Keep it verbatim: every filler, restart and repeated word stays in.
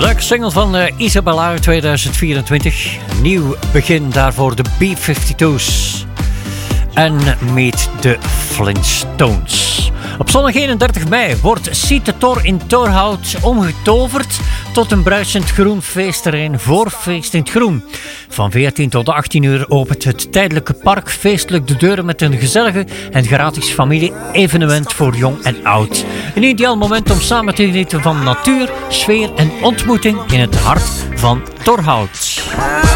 Leuke single van uh, Isabella tweeduizend vierentwintig. Nieuw begin daarvoor de B vijfentwintig's. En Meet the Flintstones. Op zondag eenendertig mei wordt Site Tor in Torhout omgetoverd tot een bruisend groen feestterrein voor Feest in het Groen. Van veertien tot achttien uur opent het tijdelijke park feestelijk de deuren met een gezellige en gratis familie-evenement voor jong en oud. Een ideaal moment om samen te genieten van natuur, sfeer en ontmoeting in het hart van Torhout.